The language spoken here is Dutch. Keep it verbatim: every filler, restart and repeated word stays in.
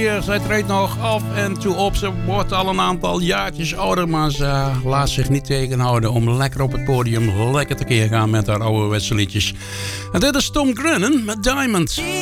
Zij treedt nog af en toe op. Ze wordt al een aantal jaartjes ouder, maar ze laat zich niet tegenhouden om lekker op het podium lekker tekeer gaan met haar ouderwetse liedjes. En dit is Tom Grennan met Diamond.